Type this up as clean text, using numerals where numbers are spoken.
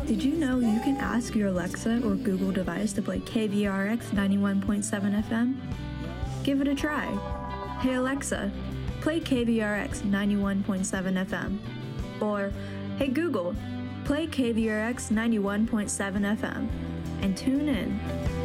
Did you know you can ask your Alexa or Google device to play KVRX 91.7 FM? Give it a try. Hey Alexa, play KVRX 91.7 FM. Or, hey Google, play KVRX 91.7 FM. And tune in.